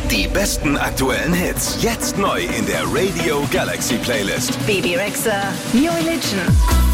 Die besten aktuellen Hits. Jetzt neu in der Radio Galaxy Playlist. Baby Rexha, New Religion.